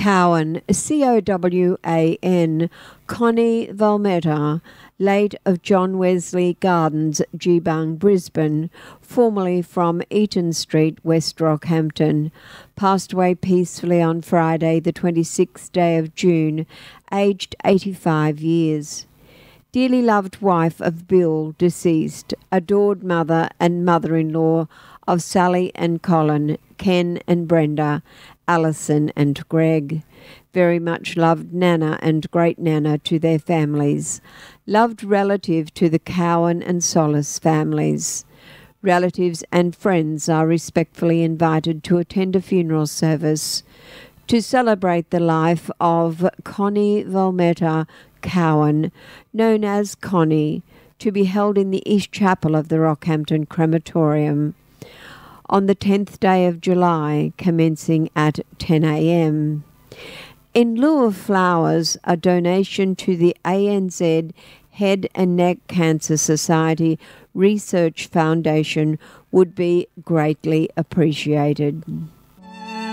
Cowan, Cowan, Connie Valmeta, late of John Wesley Gardens, Geebung, Brisbane, formerly from Eaton Street, West Rockhampton, passed away peacefully on Friday, the 26th day of June, aged 85 years. Dearly loved wife of Bill, deceased, adored mother and mother-in-law of Sally and Colin, Ken and Brenda, Alison and Greg. Very much loved Nana and great-nana to their families. Loved relative to the Cowan and Solis families. Relatives and friends are respectfully invited to attend a funeral service to celebrate the life of Connie Valmeta Cowan, known as Connie, to be held in the East Chapel of the Rockhampton Crematorium on the 10th day of July, commencing at 10 a.m. In lieu of flowers, a donation to the ANZ Head and Neck Cancer Society Research Foundation would be greatly appreciated.